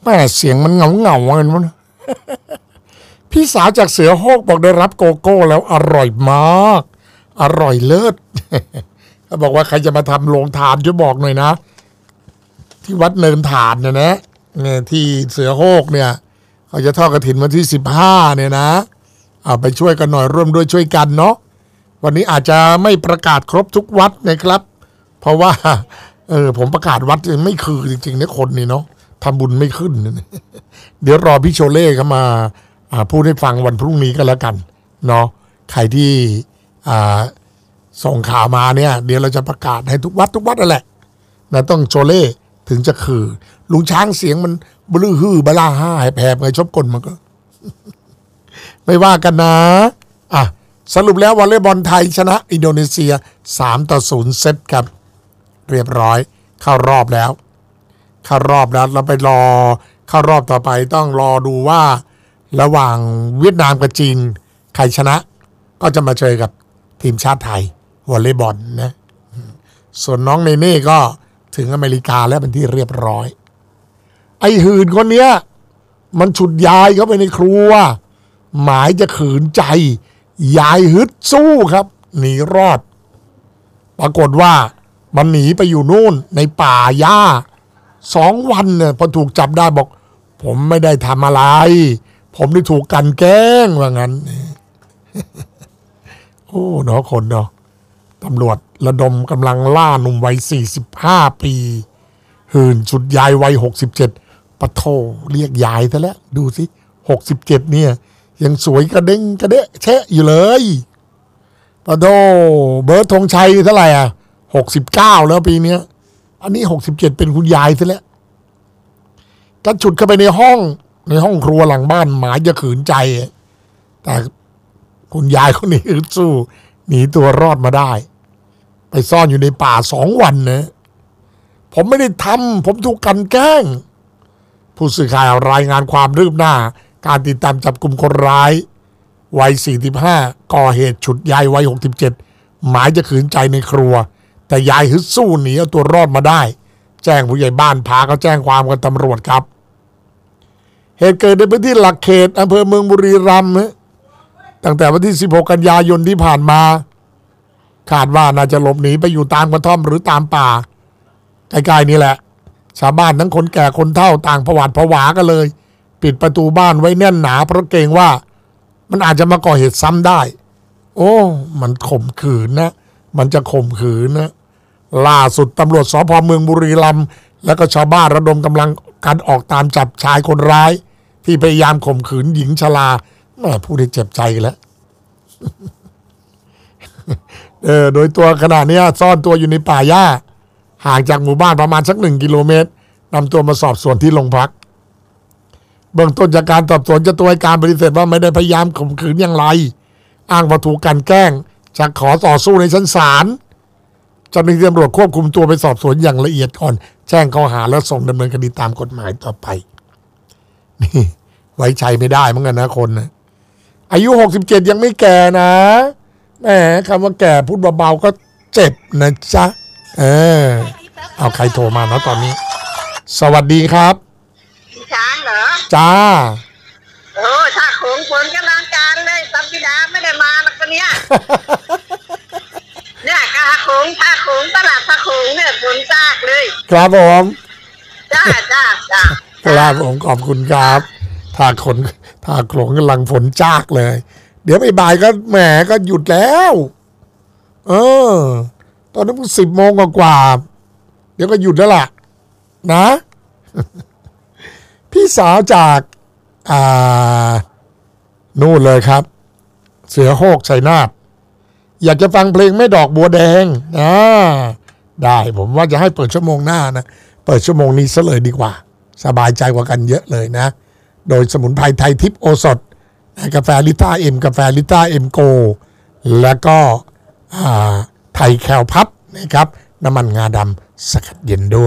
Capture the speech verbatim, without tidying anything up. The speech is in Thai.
แม่เสียงมันเงาเงาเงินวะพี่สาวจากเสือโฮกบอกได้รับโกโก้แล้วอร่อยมากอร่อยเลิศเขาบอกว่าใครจะมาทำโรงทานช่วยบอกหน่อยนะที่วัดเนินฐานเนี่ยนะเนี่ยที่เสือโฮกเนี่ยเขาจะทอดกฐินวันที่สิบห้าเนี่ยนะเอาไปช่วยกันหน่อยร่วมด้วยช่วยกันเนาะวันนี้อาจจะไม่ประกาศครบทุกวัดนะครับเพราะว่าเออผมประกาศวัดไม่คือจริงๆเนี่ยคนนี่เนาะทำบุญไม่ขึ้นเดี๋ยวรอพี่โชเล่เขามาพูดให้ฟังวันพรุ่งนี้ก็แล้วกันเนาะใครที่ส่งข่าวมาเนี่ยเดี๋ยวเราจะประกาศให้ทุกวัดทุกวัดนั่นแหละนะต้องโชเล่ถึงจะคือลุงช้างเสียงมันบลื้อฮือบล่าห้าแผบไงชอบกลมันก็ ไม่ว่ากันนะอ่ะสรุปแล้ววอลเลย์บอลไทยชนะอินโดนีเซียสามต่อศูนย์เซตครับเรียบร้อยเข้ารอบแล้วเข้ารอบแล้วเราไปรอเข้ารอบต่อไปต้องรอดูว่าระหว่างเวียดนามกับจีนใครชนะก็จะมาเจอกับทีมชาติไทยวอลเลย์บอลนะส่วนน้องเนเน่ก็ถึงอเมริกาแล้วเป็นที่เรียบร้อยไอ้หื่นคนเนี้ยมันฉุดยายเข้าไปในครัวหมายจะขืนใจยายฮึดสู้ครับหนีรอดปรากฏว่ามันหนีไปอยู่นู่นในป่าหญ้าสองวันเนี่ยพอถูกจับได้บอกผมไม่ได้ทำอะไรผมได้ถูกกันแกล้งว่างั้น โอ้เนาะคนเนาะตำรวจระดมกำลังล่าหนุ่มวัยสี่สิบห้าปีหื่นฉุดยายวัยหกสิบเจ็ดปะโถเรียกยายซะแล้วดูสิหกสิบเจ็ดเนี่ยยังสวยกระเด้งกระเดะแชะอยู่เลยปะโถเบิร์ดธงชัยเท่าไหร่อ่ะหกสิบเก้าแล้วปีนี้อันนี้หกสิบเจ็ดเป็นคุณยายซะแล้วก็ฉุดเข้าไปในห้องในห้องครัวหลังบ้านหมายจะขืนใจแต่คุณยายคนนี้อึดสู้หนีตัวรอดมาได้ไปซ่อนอยู่ในป่าสองวันนะผมไม่ได้ทำผมถูกกันแกล้งผู้สื่อข่าวรายงานความรืบหน้าการติดตามจับกลุ่มคนร้ายวัยสี่สิบห้าก่อเหตุฉุดยายวัยหกสิบเจ็ดหมายจะขืนใจในครัวแต่ยายฮึดสู้หนีเอาตัวรอดมาได้แจ้งผู้ใหญ่บ้านพาเขาแจ้งความกับตำรวจครับเหตุเกิดในพื้นที่หลักเขตอำเภอเมืองบุรีรัมย์ตั้งแต่วันที่สิบหกกันยายนที่ผ่านมาคาดว่าน่าจะหลบหนีไปอยู่ตามกระท่อมหรือตามป่าใกล้ๆนี่แหละชาวบ้านทั้งคนแก่คนเฒ่าต่างผวาดผวากันเลยปิดประตูบ้านไว้แน่นหนาเพราะเกรงว่ามันอาจจะมาก่อเหตุซ้ำได้โอ้มันข่มขืนนะมันจะข่มขืนนะล่าสุดตำรวจสภ.เมืองบุรีรัมย์แล้วก็ชาวบ้านระดมกำลังการออกตามจับชายคนร้ายที่พยายามข่มขืนหญิงชราแม่พูดให้เจ็บใจแล้ว เออโดยตัวขณะนี้ซ่อนตัวอยู่ในป่าหญ้าห่างจากหมู่บ้านประมาณสักหนึ่งกิโลเมตรนำตัวมาสอบสวนที่โรงพักเบื้องต้นจากการสอบสวนเจ้าตัวให้การปฏิเสธว่าไม่ได้พยายามข่มขืนอย่างไรอ้างว่าถูกกันแกล้งจะขอต่อสู้ในชั้นศาลเจ้าหน้าที่ตำรวจควบคุมตัวไปสอบสวนอย่างละเอียดก่อนแจ้งข้อหาแล้วส่งดำเนินคดีตามกฎหมายต่อไปนี่ไว้ใจไม่ได้เหมือนกันนะคนนะอายุหกสิบเจ็ดยังไม่แก่นะแหมคำว่าแก่พูดเบาๆก็เจ็บนะจ๊ะเออเอาใครโทรมานะตอนนี้สวัสดีครับช้างเหรอจ้าโอ้ถ้าโขงฝนกำลังการเลยตัมพิดาไม่ได้มาหรอกคนเนี้ย เนี่ยกาโขงท่าโขงตลาดท่าโขงเนี่ยฝนซากเลยครับผมจ้าจ้าจ้าครับผมขอบคุณครับท่าขนท่าโขงกำลังฝนจากเลยเดี๋ยวบ่ายก็แหมก็หยุดแล้วเออตอนนั้นสิบโมงกว่าเดี๋ยวก็หยุดแล้วล่ะนะพี่สาวจากอ่านู่นเลยครับเสือโฮกชัยนาทอยากจะฟังเพลงแม่ดอกบัวแดงอ่าได้ผมว่าจะให้เปิดชั่วโมงหน้านะเปิดชั่วโมงนี้ซะเลยดีกว่าสบายใจกว่ากันเยอะเลยนะโดยสมุนไพรไทยทิพย์โอสถกาแฟลิต้าเอ็มกาแฟลิต้าเอ็มโกแล้วก็ไทยแคลพับนะครับน้ำมันงาดำสกัดเย็นด้วย